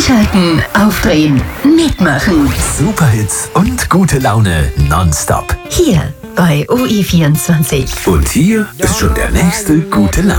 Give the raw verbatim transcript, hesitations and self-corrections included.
Einschalten, aufdrehen, mitmachen. Superhits und gute Laune nonstop. Hier bei O I vierundzwanzig. Und hier ist schon der nächste gute Laune.